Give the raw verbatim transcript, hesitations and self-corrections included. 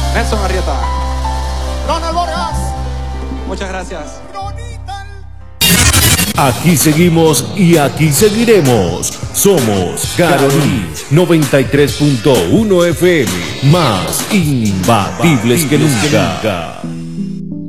Nelson Arrieta. Ronald Borjas. Muchas gracias. Aquí seguimos y aquí seguiremos. Somos Caroní noventa y tres punto uno F M, más imbatibles que nunca.